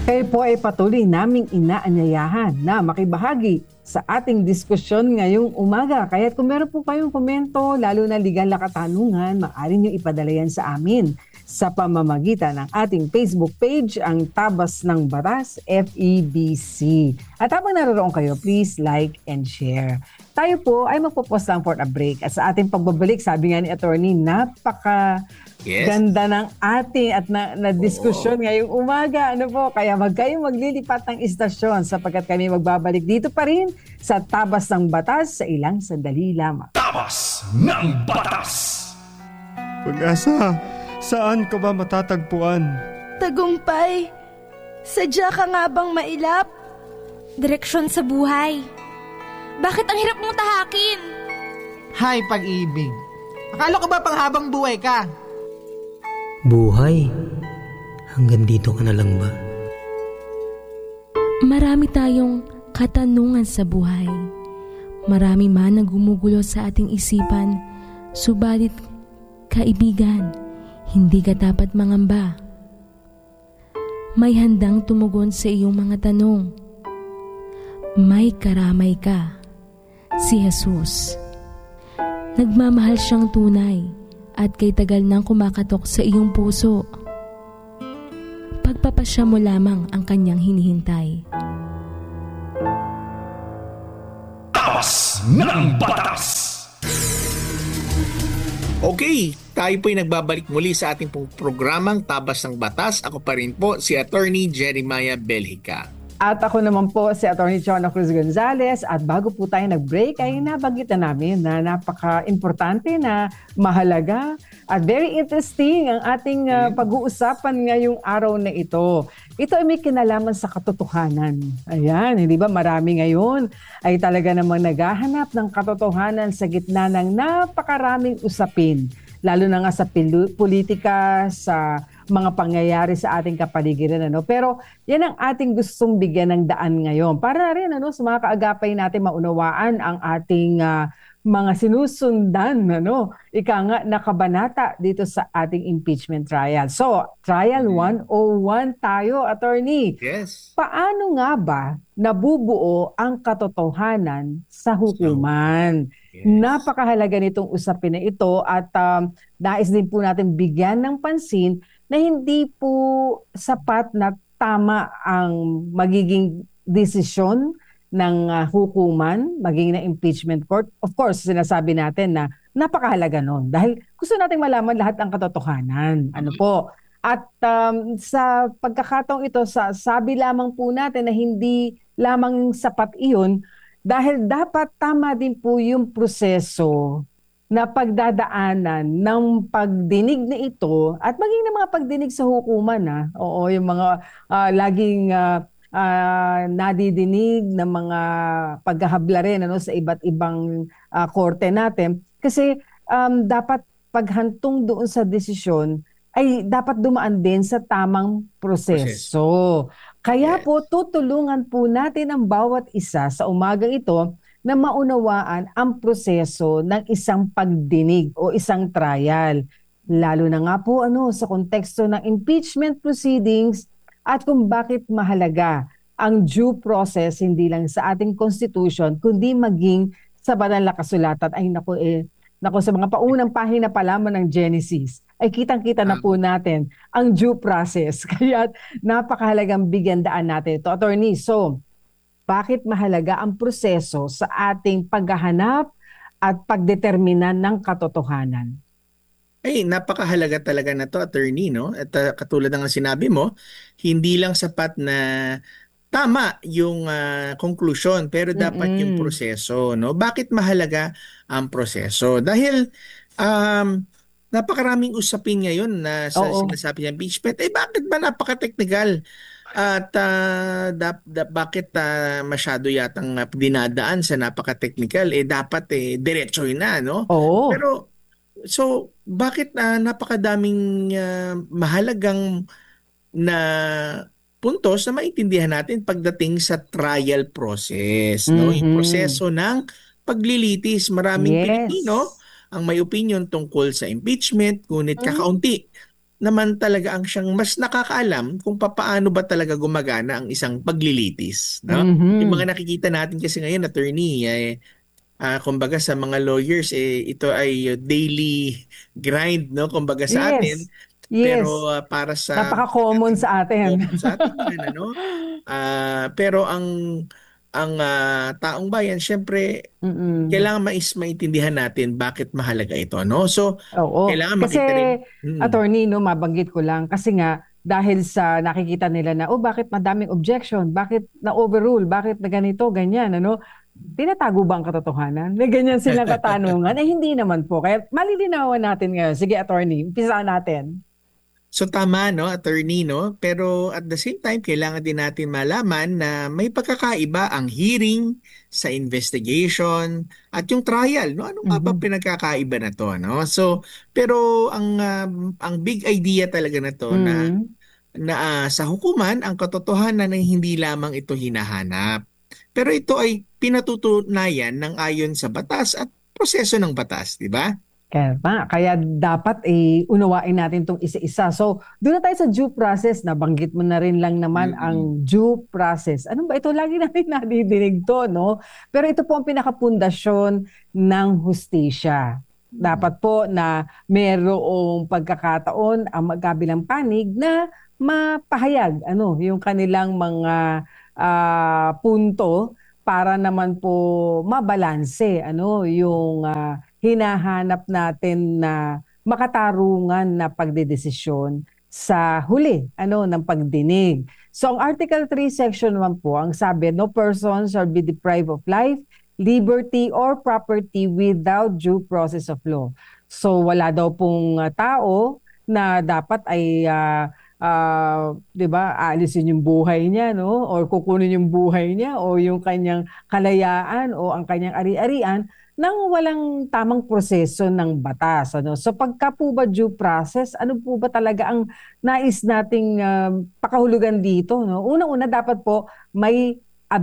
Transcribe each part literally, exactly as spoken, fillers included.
Kayo po ay patuloy naming inaanyayahan na makibahagi sa ating diskusyon ngayong umaga. Kaya kung meron po kayong komento, lalo na legal na katanungan, maaari nyo ipadala yan sa amin sa pamamagitan ng ating Facebook page, ang Tabas ng Batas, F E B C. At habang naroon kayo, please like and share. Tayo po ay magpo-pause lang for a break. At sa ating pagbabalik, sabi nga ni Attorney, napaka Yes. ganda ng ating at na, na diskusyon ngayong umaga. Ano po? Kaya wag kayong maglilipat ng istasyon sapagkat kami magbabalik dito pa rin sa Tabas ng Batas sa ilang sandali lamang. Tabas ng Batas! Pag-asa, saan ka ba matatagpuan? Tagumpay, sadya ka nga bang mailap? Direksyon sa buhay. Bakit ang hirap mong tahakin? Hay, pag-ibig. Akala ko ba panghabang buhay ka? Buhay? Hanggang dito ka na lang ba? Marami tayong katanungan sa buhay. Marami man ang gumugulo sa ating isipan, subalit, kaibigan, hindi ka dapat mangamba. May handang tumugon sa iyong mga tanong. May karamay ka, si Jesus. Nagmamahal siyang tunay at kay tagal nang kumakatok sa iyong puso. Pagpapasya mo lamang ang kanyang hinihintay. Tabas ng Batas! Okay, tayo po'y nagbabalik muli sa ating pong programang Tabas ng Batas. Ako pa rin po si Attorney Jeremiah Belhica. At ako naman po si Attorney Chona Cruz Gonzalez. At bago po tayo nag-break ay nabanggit na namin na napaka-importante na mahalaga at very interesting ang ating uh, pag-uusapan ngayong araw na ito. Ito ay may kinalaman sa katotohanan. Ayan, hindi ba marami ngayon ay talaga namang naghahanap ng katotohanan sa gitna ng napakaraming usapin. Lalo na nga sa pil- politika, sa mga pangyayari sa ating kapaligiran. Ano? Pero yan ang ating gustong bigyan ng daan ngayon. Para rin ano, sa mga kaagapay natin maunawaan ang ating uh, mga sinusundan, ano, ika nga nakabanata dito sa ating impeachment trial. So, trial one oh one tayo, attorney. Yes. Paano nga ba nabubuo ang katotohanan sa hukuman? Yes. Napakahalaga nitong usapin na ito at um, nais din po natin bigyan ng pansin na hindi po sapat na tama ang magiging desisyon ng uh, hukuman, maging na impeachment court. Of course, sinasabi natin na napakahalaga nun dahil gusto nating malaman lahat ang katotohanan. Ano po? At um, sa pagkakataong ito, sa, sabi lamang po natin na hindi lamang sapat iyon dahil dapat tama din po yung proseso na pagdadaanan ng pagdinig na ito at maging ng mga pagdinig sa hukuman. Ha? Oo, yung mga uh, laging uh, uh, nadidinig ng mga paghahabla rin ano, sa iba't ibang uh, korte natin. Kasi um, dapat paghantong doon sa desisyon ay dapat dumaan din sa tamang proseso. Kaya Yes. po tutulungan po natin ang bawat isa sa umagang ito na maunawaan ang proseso ng isang pagdinig o isang trial. Lalo na nga po ano, sa konteksto ng impeachment proceedings at kung bakit mahalaga ang due process hindi lang sa ating constitution kundi maging sa banal na kasulatan. Ay naku, eh, naku, sa mga paunang pahina pa lamang ng Genesis ay kitang-kita na po natin ang due process. Kaya napakahalagang bigyan daan natin ito. Attorney, so bakit mahalaga ang proseso sa ating paghahanap at pagdetermina ng katotohanan? Ay, napakahalaga talaga na to, attorney, no? At uh, katulad ng sinabi mo, hindi lang sapat na tama yung uh, conclusion, pero dapat Mm-mm. yung proseso, no? Bakit mahalaga ang proseso? Dahil um, napakaraming usapin ngayon na sa Oo. sinasabi ng impeachment, eh bakit ba napaka-technical? At uh, da, da, bakit uh, masyado yatang uh, dinadaan sa napaka-technical? Eh dapat eh diretso yun na, no? Oo. Pero so bakit uh, napakadaming uh, mahalagang na puntos na maintindihan natin pagdating sa trial process, no? Yung Mhm. proseso ng paglilitis. Maraming Yes. Pilipino ang may opinion tungkol sa impeachment, ngunit Mhm. kakaunti naman talaga ang siyang mas nakakaalam kung papaano ba talaga gumagana ang isang paglilitis, no? Yung Mhm. mga nakikita natin kasi ngayon, attorney, eh, ah, kumbaga sa mga lawyers, eh, ito ay daily grind, no? Kumbaga sa atin. Yes. Yes. Pero ah, para sa Napaka-common ating sa atin. common sa atin yan, ano? Ah, pero ang ang ah, taong bayan, syempre, Mm. kailangan mais maintindihan natin bakit mahalaga ito, no? So, Oo. kailangan Kasi, makita rin. Mm. attorney, no, mabanggit ko lang. Kasi nga, dahil sa nakikita nila na, oh, bakit madaming objection? Bakit na-overrule? Bakit na ganito, ganyan, ano? Tinatago ba ang katotohanan? May ganyan silang katanungan. Eh, hindi naman po. Kaya malilinawan natin ngayon. Sige, attorney, umpisa natin. So tama, no, attorney, no? Pero at the same time, kailangan din natin malaman na may pagkakaiba ang hearing sa investigation at yung trial, no? Ano nga ba Mhm. pinagkakaiba na to, no? So, pero ang um, ang big idea talaga na to na Mm. na ah, sa hukuman ang katotohanan ay hindi lamang ito hinahanap. Pero ito ay pinatutunayan ng ayon sa batas at proseso ng batas, di ba? Kaya pa, kaya dapat eh, unawain natin itong isa-isa. So, doon na tayo sa due process. Nabanggit mo na rin lang naman Mm-mm. ang due process. Ano ba ito? Lagi natin nadidinig to, no? Pero ito po ang pinakapundasyon ng hustisya. Dapat po na mayroong pagkakataon ang magkabilang panig na mapahayag ano, yung kanilang mga ah, punto para naman po mabalanse ano, yung ah, hinahanap natin na makatarungan na pagdedesisyon sa huli ano ng pagdinig. So ang Article three Section one po, ang sabi, no person shall be deprived of life, liberty or property without due process of law. So wala daw pong uh, tao na dapat ay uh, uh, 'di ba, aalisin yung buhay niya, no, or kukunin yung buhay niya o yung kanyang kalayaan o ang kanyang ari-arian nang walang tamang proseso ng batas, ano. So pagka po ba due process, ano po ba talaga ang nais nating um, pakahulugan dito, no? Unang-una dapat po may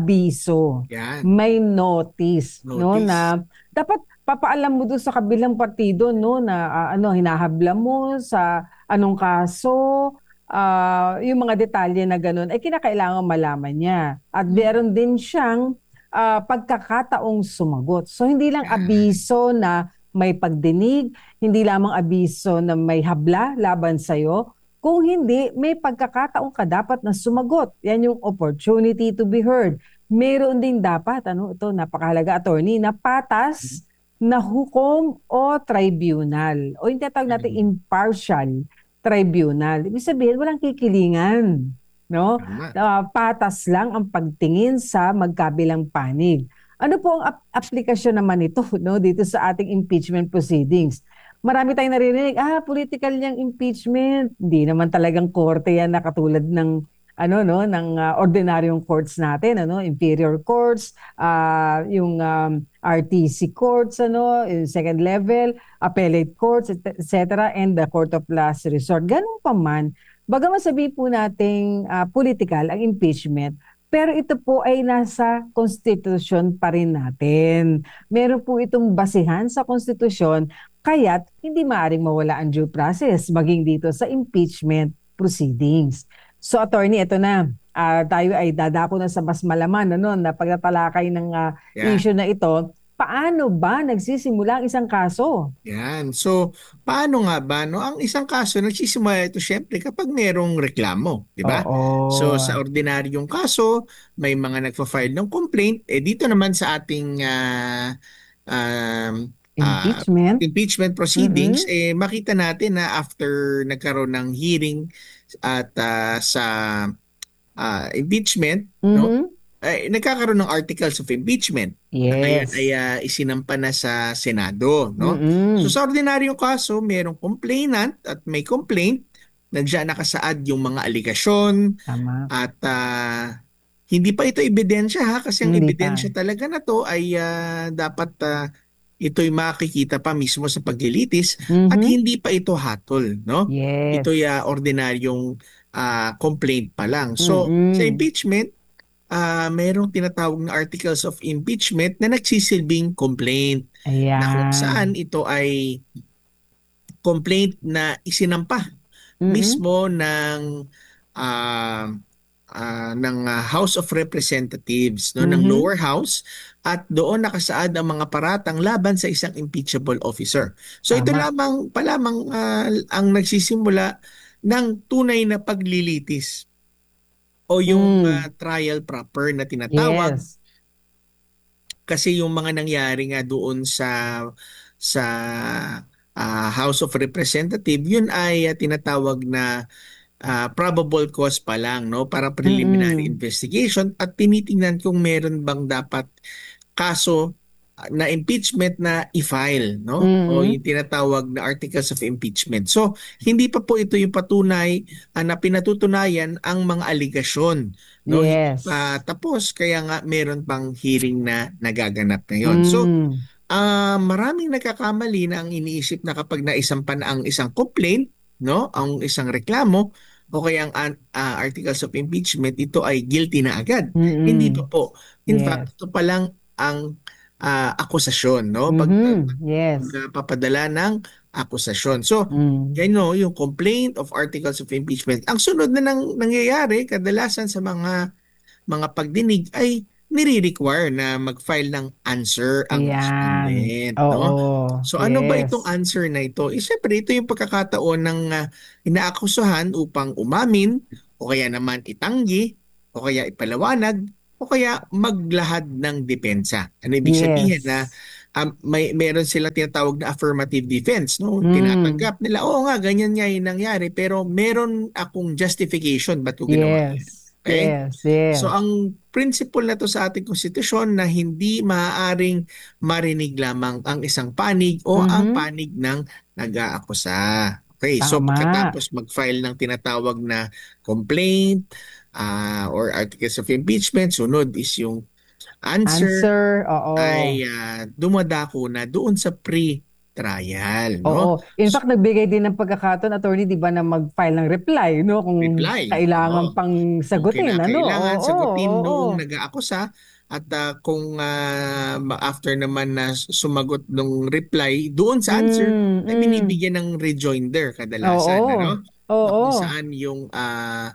abiso, Yan, may notice, no, notice. na dapat papaalam mo doon sa kabilang partido, no, na ah, ano, hinahabla mo sa anong kaso, ah, yung mga detalye na ganun, ay kinakailangan malaman niya. At meron din siyang ah, pagkakataong sumagot. So hindi lang abiso na may pagdinig, hindi lamang abiso na may habla laban sa'yo, kung hindi, may pagkakataong ka dapat na sumagot. Yan yung opportunity to be heard. Meron din dapat, ano, ito, napakahalaga, attorney, na patas na hukom o tribunal. O yung tinatawag natin impartial tribunal. Ibig sabihin, walang kikilingan. No? Tama. Uh, patas lang ang pagtingin sa magkabilang panig. Ano po ang ap- aplikasyon naman ito, no, dito sa ating impeachment proceedings? Marami tayong naririnig, ah, political niyang impeachment. Hindi naman talagang korte yan na katulad ng ano no ng uh, ordinaryong courts natin, ano, inferior courts, uh, yung um, R T C courts, ano, yung second level, appellate courts, et cetera, and the court of last resort. Ganun pa man, bagaman sabihin po nating uh, political ang impeachment, pero ito po ay nasa konstitusyon pa rin natin. Meron po itong basihan sa konstitusyon, kaya't hindi maaaring mawala ang due process maging dito sa impeachment proceedings. So attorney, ito na. Uh, tayo ay dadako na sa mas malaman ano, na pagtatalakay ng uh, Yeah. issue na ito. Paano ba nagsisimula ang isang kaso? Yan. So, paano nga ba, no? Ang isang kaso, nagsisimula ito syempre kapag merong reklamo, di ba? Oo. So, sa ordinaryong kaso, may mga nagfa-file ng complaint. Eh, dito naman sa ating ah, um, ah, Impeachment. impeachment proceedings, Mhm. eh, makita natin na after nagkaroon ng hearing at ah, sa ah, impeachment, no? Mhm. Eh, nagkakaroon ng articles of impeachment na ngayon Yes. ay ah, isinampa na sa Senado, no? Mm-mm. So sa ordinaryong kaso, mayroong complainant at may complaint. Nandiyan nakasaad yung mga aligasyon Tama. at ah, hindi pa ito ebidensya, ha, kasi ang Hindi ebidensya pa. talaga na to ay ah, dapat ah, ito'y makikita pa mismo sa paglilitis at Mhm. hindi pa ito hatol, no? Yes. Ito'y ah, ordinaryong ah, complaint pa lang. So Mm-mm. sa impeachment, ah mayroong tinatawag na articles of impeachment na nagsisilbing complaint na kung Ayan. saan ito ay complaint na isinampa Mhm. mismo ng ah, ah, ng ah, House of Representatives, no, ng Mhm. lower house, at doon nakasaad ang mga paratang laban sa isang impeachable officer. So ito Tama. lamang pa lamang ah, ang nagsisimula ng tunay na paglilitis o yung ah, Mm. trial proper na tinatawag, Yes. kasi yung mga nangyari nga doon sa sa ah, House of Representative, yun ay ah, tinatawag na ah, probable cause pa lang, no, para preliminary Mm. investigation, at tinitingnan kung meron bang dapat kaso ah, na impeachment na i-file, no? O Mhm. yung tinatawag na articles of impeachment. So, hindi pa po ito yung patunay ah, na pinatutunayan ang mga aligasyon, no? Hindi pa Yes. tapos, kaya nga meron pang hearing na nagaganap ngayon. So, Mm. ah maraming nagkakamali na ang iniisip na kapag naisampa na ang isang complaint, no, ang isang reklamo, o kaya ang an- ah, articles of impeachment, ito ay guilty na agad. Hindi pa Mm. po. In Yes. fact, ito pa lang ang ah, akusasyon, no? Pag, Mhm. Yes. pagpapadala ng akusasyon. So, Mm. yan, no, yung complaint of articles of impeachment. Ang sunod na nang, nangyayari kadalasan sa mga mga pagdinig ay nire-require na mag-file ng answer ang Ayan. respondent, no? Oo. So ano ba itong Yes. answer na ito? Eh, syempre, ito yung pagkakataon ng ah, inaakusahan upang umamin, o kaya naman itanggi, o kaya ipaliwanag, o kaya maglahad ng depensa. Ano ibig sabihin? Na Yes. um, may meron sila tinatawag na affirmative defense, no? Mm. Tinatanggap nila, oo nga, ganyan nga yung nangyari, pero meron akong justification ba't ko ginawa yan. Yes. Okay? Yes. So Yes. ang principle na to sa ating konstitusyon na hindi maaaring marinig lamang ang isang panig o ang Mhm. panig ng nag-aakusa. Okay, so Tama. pagkatapos mag-file ng tinatawag na complaint ah, or articles of impeachment, sunod is yung answer, Answer. ay Oo. ah, dumadako na doon sa pre-trial, no? Oo. In fact, nagbigay din ng pagkakataon, attorney, di ba, na mag-file ng reply, no? Kung Reply, kailangan oo. pang Kung sagutin, ano? kinakailangan Oo. sagutin Oo. noong nag-aakusa, at ah, kung ah, ma- after naman na sumagot ng reply doon sa answer, Mm. ay Mm. binibigyan ng rejoinder kadalasan, Oo. ano? Na kung Oo. saan yung ah,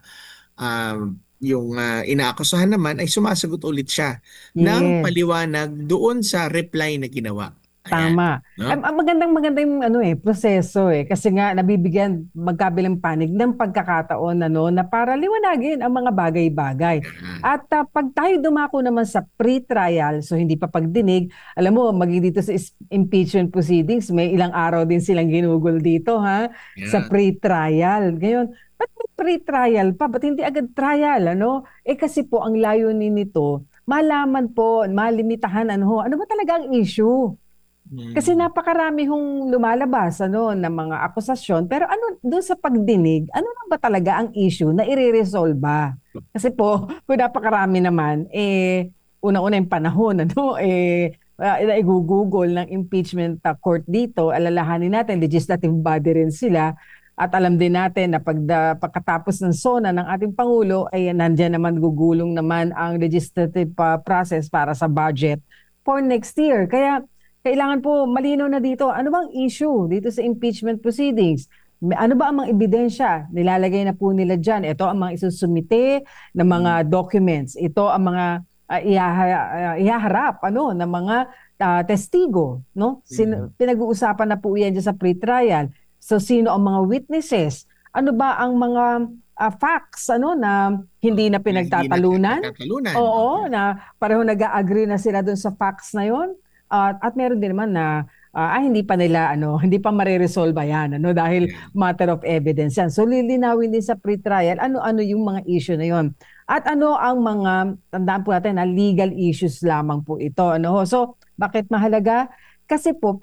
um, yung ah, inaakusahan naman ay sumasagot ulit siya ng Yes. paliwanag doon sa reply na ginawa. Ayan, Tama. no? Ang ang magandang maganda yung ano eh, proseso eh. Kasi nga nabibigyan magkabilang panig ng pagkakataon ano, na para liwanagin ang mga bagay-bagay. Yan. At ah, pag tayo dumako naman sa pre-trial, so hindi pa pagdinig, alam mo, maging dito sa is- impeachment proceedings, may ilang araw din silang ginugol dito ha, sa Yan. pre-trial. Ngayon, ba't may pre-trial pa? Ba't hindi agad trial? Ano? Eh kasi po ang layunin nito, malaman po, malimitahan ano, ho, ano ba talaga ang issue? Kasi Hmm. napakarami hong lumalabas ano ng mga akusasyon, pero ano doon sa pagdinig, ano na ba talaga ang issue na ireresolba? Kasi po, kung napakarami naman eh unang-una yung panahon ano eh uh, igugugol ng impeachment uh, court dito, alalahanin natin legislative body rin sila. At alam din natin na pag, pagkatapos ng SONA ng ating Pangulo, ay nandiyan naman gugulong naman ang legislative uh, process para sa budget for next year. Kaya kailangan po malinaw na dito, ano bang issue dito sa impeachment proceedings? May- Ano ba ang mga ebidensya? Nilalagay na po nila dyan. Ito ang mga isusumite ng mga documents. Ito ang mga ah, ihaha- ah, ihaharap ano, ng mga ah, testigo. No? Sin- pinag-uusapan na po yan dyan sa pre-trial. So sino ang mga witnesses? Ano ba ang mga ah, facts ano, na hindi na Na hindi pinagtatalunan? nagkakatalunan. Oo, Okay. na pareho nag-agree na sila dun sa facts na yon. At at meron din naman na ah, ah, hindi pa nila ano, hindi pa mareresolve yan ano dahil Yeah. matter of evidence yan. So lilinawin din sa pre-trial ano-ano yung mga issue na yon. At ano ang mga tandaan po natin na legal issues lamang po ito ano ho. So bakit mahalaga? Kasi po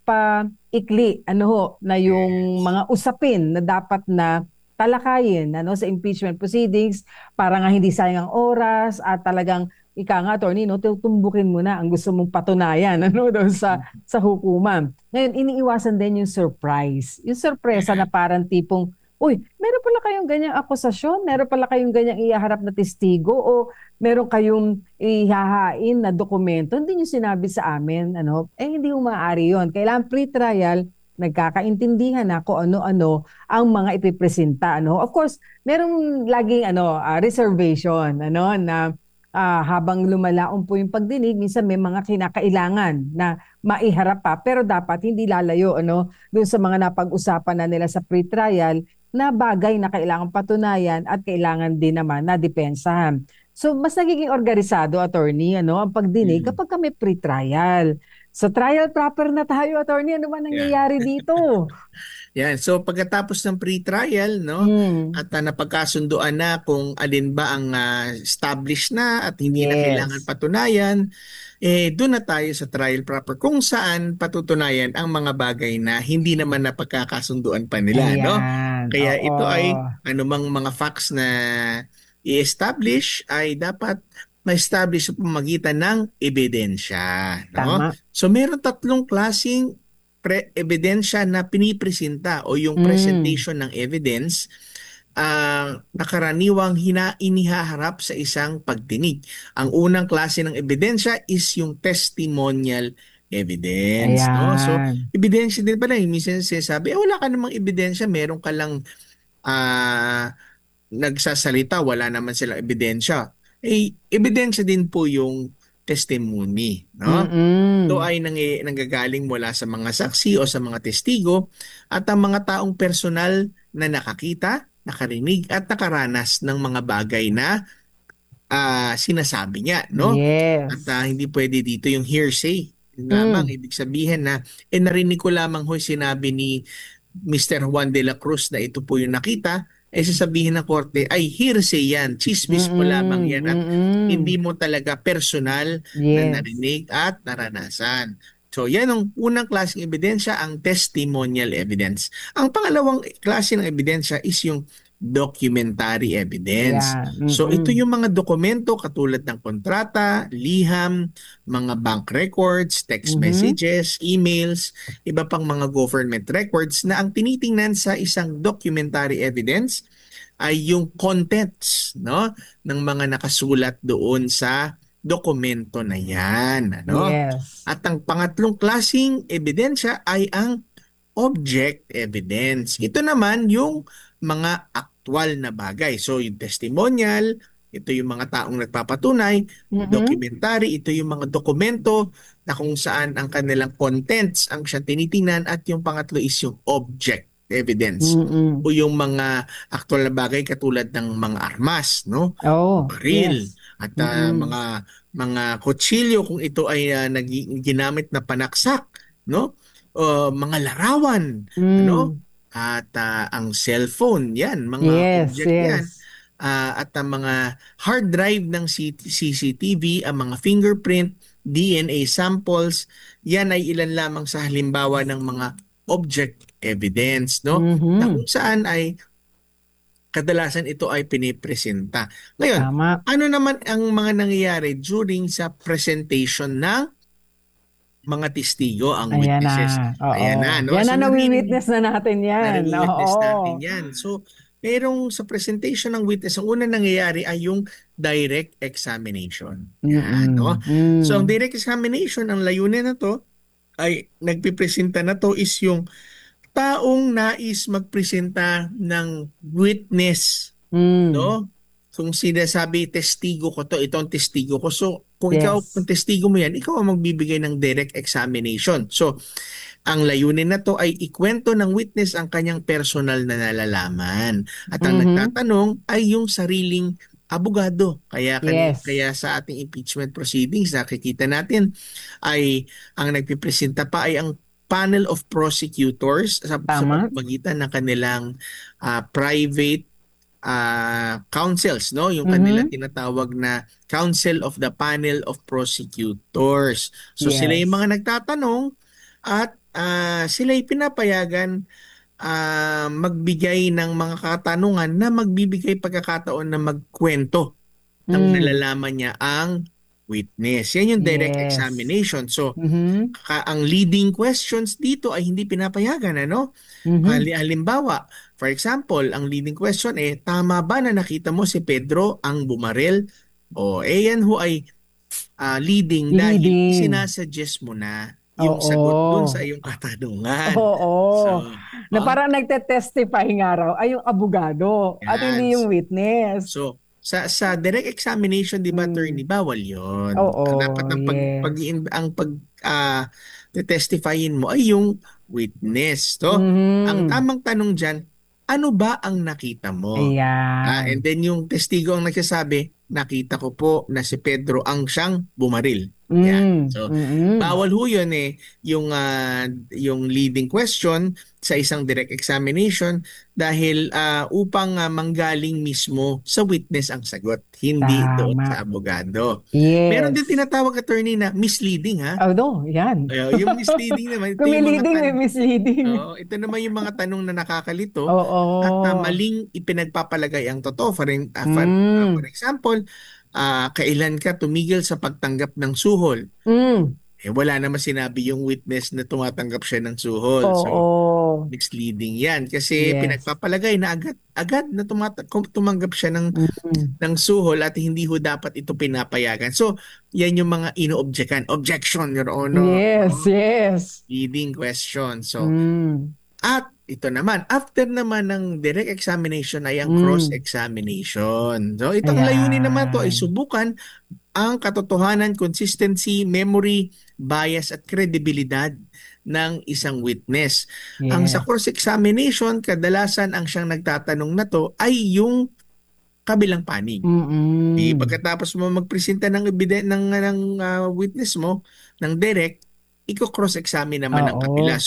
pinapaikli ano ho na yung mga usapin na dapat na talakayin ano sa impeachment proceedings para nga hindi sayang ang oras at talagang ika nga, attorney, no, tutumbukin mo na ang gusto mong patunayan ano, doon sa, sa hukuman. Ngayon, iniiwasan din yung surprise. Yung sorpresa na parang tipong, uy, meron pala kayong ganyang akusasyon, meron pala kayong ganyang ihaharap na testigo, o meron kayong ihahain na dokumento, hindi nyo sinabi sa amin, ano, eh hindi mo maaari yun. Kailangan pre-trial, nagkakaintindihan na kung ano-ano ang mga ipipresenta, ano. Of course, merong laging ano, ah, reservation, ano, na ah, habang lumalaon po yung pagdinig, minsan may mga kinakailangan na maiharap pa, pero dapat hindi lalayo, ano, dun sa mga napag-usapan na nila sa pre-trial na bagay na kailangan patunayan at kailangan din naman na depensahan. So, mas nagiging organisado, attorney, ano, ang pagdinig Mm. kapag kami pre-trial. So, trial proper na tayo, attorney. Ano ba nangyayari dito? Yan. So pagkatapos ng pre-trial, no, Mm. at ah, napagkasunduan na kung alin ba ang ah, established na at hindi na Yes. kailangan patunayan, eh doon na tayo sa trial proper kung saan patutunayan ang mga bagay na hindi naman napagkakasunduan pa nila, no? Ayan. Kaya Oo. ito ay anumang mga facts na i-establish ay dapat ma-establish sa pamamagitan ng ebidensya, no? Tama. So meron tatlong klaseng pre ebidensya na pinipresenta o yung Mm. presentation ng evidence ah, na karaniwang hina inihaharap sa isang pagdinig. Ang unang klase ng ebidensya is yung testimonial evidence, no? So Ayan. ebidensya din pala, yung minsan sinasabi, eh, wala ka namang ebidensya, meron ka lang ah, nagsasalita, wala naman silang ebidensya. Eh, ebidensya din po yung testimony, no? Mm-mm. Ito ay nangi, nanggagaling mula sa mga saksi o sa mga testigo at ang mga taong personal na nakakita, nakarinig at nakaranas ng mga bagay na ah, sinasabi niya, no? Yes. At ah, hindi pwede dito yung hearsay. Yun lamang, Mm. ibig sabihin na eh narinig ko lamang ho sinabi ni Mister Juan de la Cruz na ito po yung nakita, eh sasabihin ng korte, ay hearsay yan, chismis mo lamang yan at Mm-mm. hindi mo talaga personal na Yes. narinig at naranasan. So yan ang unang klaseng ebidensya, ang testimonial evidence. Ang pangalawang klase ng ebidensya is yung documentary evidence. Yan. So ito Mm-mm. yung mga dokumento katulad ng kontrata, liham, mga bank records, text Mhm. messages, emails, iba pang mga government records na ang tinitingnan sa isang documentary evidence ay yung contents, no, ng mga nakasulat doon sa dokumento na yan, ano? Yes. At ang pangatlong klaseng ebidensya ay ang object evidence. Ito naman yung mga aktwal na bagay. So yung testimonial, ito yung mga taong nagpapatunay, Mhm. documentary, ito yung mga dokumento na kung saan ang kanilang contents ang siyang tinitingnan, at yung pangatlo is yung object evidence Mm-mm. o yung mga aktwal na bagay katulad ng mga armas, no? Oh, Baril yes. at ah, Mm-mm. mga mga kutsilyo kung ito ay ah, nagi- ginamit na panaksak, no? O mga larawan, ano? Mm. At ah, ang cellphone, yan, mga Yes, object yan. yes. Ah, at ang mga hard drive ng C C T V, ang mga fingerprint, D N A samples, yan ay ilan lamang sa halimbawa ng mga object evidence, no? Na Mhm. kung saan ay kadalasan ito ay pinipresenta. Ngayon, Tama. ano naman ang mga nangyayari during sa presentation ng mga testigo, ang Ayan witnesses? na. Oo. Ayan na, no? Yan So, na, narinig- nawi-witness na natin yan. Nare-witness Oo. natin yan. So, merong sa presentation ng witness, ang unang nangyayari ay yung direct examination. Yan, Mm-mm. no? Mm. So, ang direct examination, ang layunin na to, ay nagpipresenta na to is yung taong nais magpresenta ng witness, Mm. no? Kung sinasabi, testigo ko to, ito ang testigo ko. So, kung Yes. ikaw, kung testigo mo yan, ikaw ang magbibigay ng direct examination. So, ang layunin na to ay ikwento ng witness ang kanyang personal na nalalaman. At ang Mhm. nagtatanong ay yung sariling abogado. Kaya, kani- Yes. kaya sa ating impeachment proceedings, nakikita natin ay ang nagpipresenta pa ay ang panel of prosecutors sa, sa Tama. pamamagitan ng kanilang ah, private ah, counsels, no? Yung Mhm. kanilang tinatawag na Council of the Panel of Prosecutors. So sila Yes. yung mga nagtatanong at ah, sila'y pinapayagan ah, magbigay ng mga katanungan na magbibigay pagkakataon na magkwento ng Mm. nalalaman niya ang witness. Yan yung direct Yes. examination. So, Mhm. ka- ang leading questions dito ay hindi pinapayagan, ano? Mhm. Hali- Halimbawa, for example, ang leading question eh, tama ba na nakita mo si Pedro ang bumaril? O, eh yan ho ay ah, leading, dahil Leading. sinasuggest mo na yung Oo. sagot dun sa iyong katanungan. Oo. So, Na ah, parang nagte-testify nga raw ay yung abogado at Yan. hindi yung witness. So, sa sa direct examination, 'di ba, Mm. attorney, bawal 'yon. Oo, Ang dapat ang pag, yes. pag ang pag ah, testifyin mo ay yung witness, to. Mhm. Ang tamang tanong diyan, ano ba ang nakita mo? Ah, and Ayan. then yung testigo ang nagsasabi, nakita ko po na si Pedro ang siyang bumaril. Yan. Mm. So, Mm-mm. bawal ho yun eh, yung, ah, yung leading question sa isang direct examination dahil ah, upang ah, manggaling mismo sa witness ang sagot, hindi doon Tama. sa abogado. Meron din Yes. tinatawag, attorney, na misleading, ha? Oh, yan. Uh, yung misleading naman, ito Kung may yung mga leading, may tan- misleading. Oo, ito naman yung mga tanong na nakakalito Oo. at ah, maling ipinagpapalagay ang totoo. For, in- ah, for, ah, Mm. for example, ah, kailan ka tumigil sa pagtanggap ng suhol? Mm. Eh, wala naman sinabi yung witness na tumatanggap siya ng suhol. So, Oo. misleading yan. Kasi Yes. pinagpapalagay na agad, agad na tumata- kum- tumanggap siya ng, Mm. ng suhol at hindi ho dapat ito pinapayagan. So, yan yung mga ino-objectan. Objection, Your Honor. Yes, Oo. yes. Leading question. So, Mm. at ito naman, after naman ng direct examination ay ang Mm. cross-examination. So, itong layunin naman to ay Ayan. subukan ang katotohanan, consistency, memory, bias at kredibilidad ng isang witness. Ang sa Yes. cross-examination, kadalasan ang siyang nagtatanong na to ay yung kabilang panig. Mm-mm. Di pagkatapos mo magpresenta ng ebiden ng ng ah, witness mo ng direct, iko-cross-examine naman ng Oo. kabila.